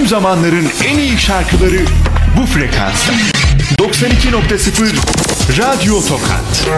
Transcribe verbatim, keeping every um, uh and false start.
zamanların en iyi şarkıları bu frekansta. doksan iki nokta sıfır Radyo Tokat.